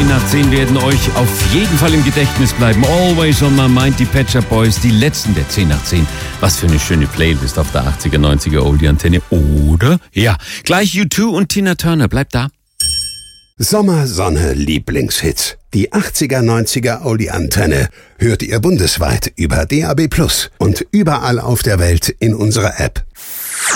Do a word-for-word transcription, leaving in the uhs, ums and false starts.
nach zehn werden euch auf jeden Fall im Gedächtnis bleiben. Always on my mind, die Pet Shop Boys, die letzten der zehn nach zehn. Was für eine schöne Playlist auf der achtziger, neunziger Oldie-Antenne, oder? Ja, gleich U zwei und Tina Turner, bleibt da. Sommersonne Lieblingshits. Die achtziger, neunziger Oldie-Antenne hört ihr bundesweit über D A B plus und überall auf der Welt in unserer App.